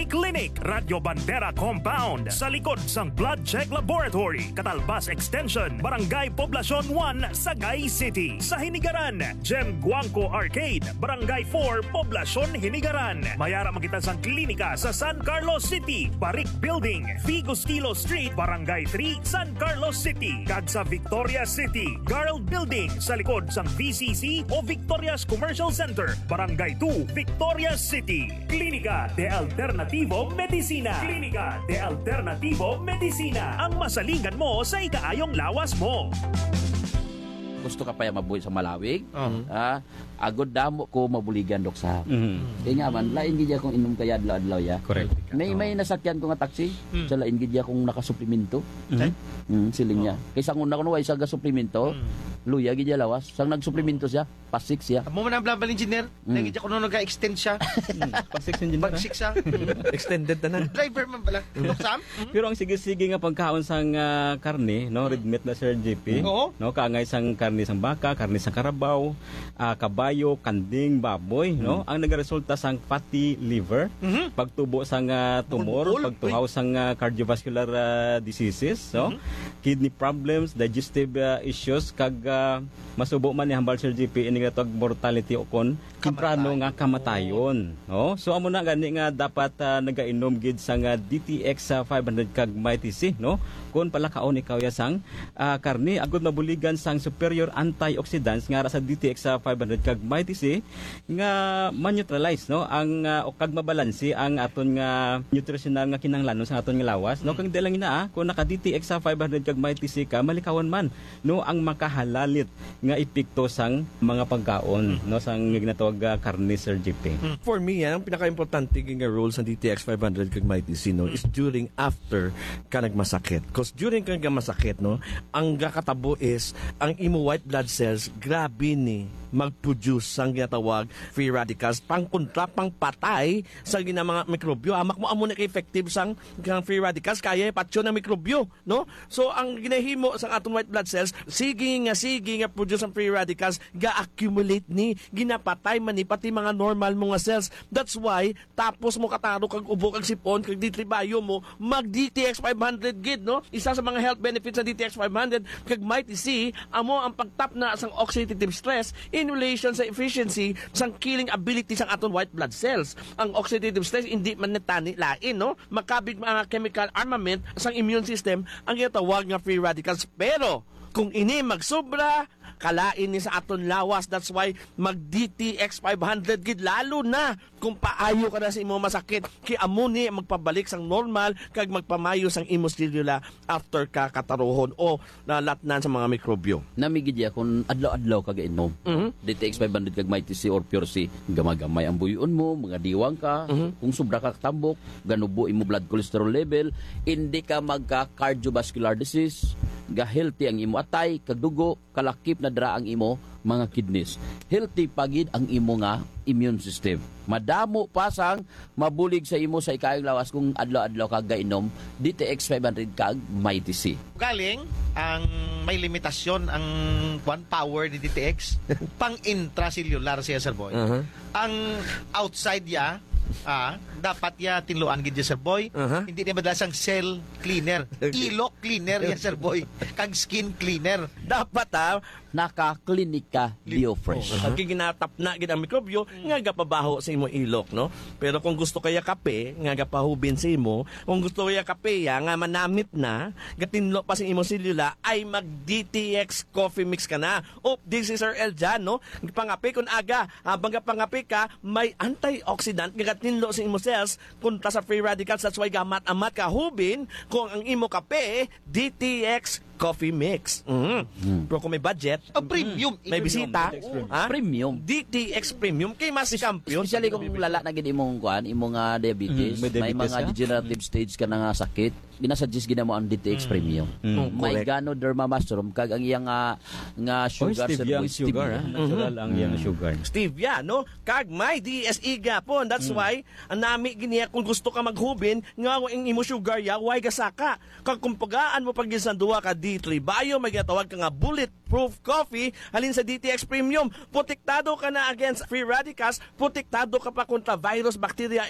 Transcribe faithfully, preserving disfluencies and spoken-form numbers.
Clinic, Radio Bandera Compound, sa likod sang Blood Check Laboratory, Catalbas Extension, Barangay Poblacion one, Sagay City. Sa Hinigaran, Gem Guangco Arcade, Barangay four, Poblacion Hinigaran. Mayara makita sang klinika sa San Carlos City, Barik Building, Vigostilo Street, Barangay three, San Carlos City. Kag sa Victoria City, Garl Building, sa likod sang V C C o Victoria's Commercial Center, Barangay two, Victoria City. Klinika de Alternativo Medicina. Klinika de Alternativo Medicina. Ang masalingan mo sa ikaayong lawas mo. Gusto ka pa ya mabuhi sa malawig? Uh-huh. Ah, agod damo ko mabuligan dok sa. Mm-hmm. Kaya nga man, lain gid akong inom kaya adlaw-adlaw ya. Correct. May may nasakyan ko nga taxi. Mm. Sa lain gid akong nakasuplemento. Mm-hmm. Mm, siling niya. Kaysa kung nakuno way sa suplemento, Mm. luya gid ya lawas. Sang nagsuplemento siya, pasik siya. Mo man ang blabal engineer, Mm. nagidya ko nung nag-extend siya. Pasik engineer. Pag-six siya. Extended na na. Driver man pala. Dok Sam? Pero ang sige-sige nga pagkaon sang ah, karne, no, red meat na Sir J P. Oo. No, kaangay sang karne sang baka, karne sang karabaw, ah, kabayo, kanding, baboy, no. Ang nagaresulta sang fatty liver, Mhm. pagtubo sang ah, tumor, Bukol, pagtuhaw sang ah, cardiovascular ah, diseases, no. Kidney problems, digestive ah, issues kag ah, masubo man ni hambal Sir J P ini nga tawag mortality o kon temprano nga kamatayon, no. So amo na gani nga dapat ah, nagainom gid sang ah, D T X sa five hundred kag mighty C, no. Kun pala kaon ikaw ya sang ah, karne agud mabuligan sang superior antioxidants nga ra sa D T X sa five hundred kag mighty C nga ma-neutralize, no, ang uh, o kag mabalansi ang aton nga nutritional nga kinahanglanon sa aton nga lawas, no. Kang dilang ina kun naka D T X sa five hundred kag mighty C ka malikawan man, no, ang makahalalit nga epekto sang mga pagkaon, no, sang ginatawag uh, karne Sir J P. For me, yan, ang pinaka-importante nga role sa D T X five hundred kag mighty C, no, is during after ka nagmasakit. Because during ka nagmasakit, no, ang gakatabo is ang imo white blood cells grabe ni mag-produce sang ginatawag free radicals pang kontra pang patay sa gina mga mikrobyo. Amak mo amo na ka-effective sang kang free radicals kaya patyo ng mikrobyo, no? So ang ginahimo sa atong white blood cells sige nga sige nga produce ang free radicals ga-accumulate ni ginapatay man ni pati mga normal mga cells. That's why tapos mo kataro kag ubo kag sipon kag ditribayo mo mag D T X five hundred gid, no? Isa sa mga health benefits sa D T X five hundred kag mighty C amo ang pagtap na sang oxidative stress in relation sa efficiency sang killing ability sang aton white blood cells. Ang oxidative stress hindi man natani lain, no? Makabig mga chemical armament sang immune system ang ginatawag nga free radicals. Pero kung ini magsobra, kalain ni sa aton lawas. That's why mag D T X five hundred gid lalo na kung paayo ka na sa imo masakit. Kay amo ni magpabalik sang normal kag magpamayo sang imo selula after ka kataruhon o nalatnan sa mga mikrobyo. Namigid ya kung adlaw-adlaw kag inom. Mhm. D T X five hundred kag mighty C or pure C, gamagamay ang buyon mo, mga diwang ka, kung sobra ka tambok, ganubo imo blood cholesterol level, hindi ka magka cardiovascular disease, ga healthy ang imo atay, kag dugo, kalakip na dra ang imo mga kidneys. Healthy pagid ang imo nga immune system. Madamo pasang mabulig sa imo sa ikayong lawas kung adlaw-adlaw kag gainom D T X five hundred kag mighty C. Galing ang may limitasyon ang one power ni D T X pang intracellular siya Sir Boy. Uh-huh. Ang outside ya ah, dapat ya tinluan gid ya Sir Boy. Uh-huh. Hindi niya madalas ang cell cleaner, ilok cleaner ya Sir Boy, kag skin cleaner. Dapat ha, Naka-klinika BioFresh. Ang ginatap na gid ang mikrobyo nga gapabaho sa imo ilok, no? Pero kung gusto kaya kape nga gapahubin sa imo, kung gusto kaya kape ya nga manamit na, gatinlo pa sa imo selula ay mag D T X coffee mix ka na. Oh, this is Sir El Jan, no? Pangapi kun aga, habang pangapi ka, may antioxidant nga gatinlo sa imo cells kontra sa free radicals. That's why gamat-amat ka hubin kung ang imo kape D T X coffee mix. Mm. Mm. Pero kung may budget, Oh, premium. may bisita, ha? Premium. D T X Premium kay mas champion. Especially kung lala na gid imong kuan, imong nga diabetes, Mm, may may diabetes mga ka? degenerative stage ka na nga sakit, ginasuggest gid mo ang D T X Premium. Mm. May Correct. Ganoderma mushroom kag ang iyang nga nga Or sugar stevia ang sir, sugar, ha? Natural ang iyang sugar. Stevia, no? Kag may D S E gapon. That's why, ang nami giniya kung gusto ka maghubin, nga ang imo sugar ya, why gasaka. Kag kung pagaan mo pag duwa ka D three Bio, may gatawag ka nga bulletproof coffee, halin sa D T X Premium. Protektado ka na against free radicals, protektado ka pa kontra virus, bacteria,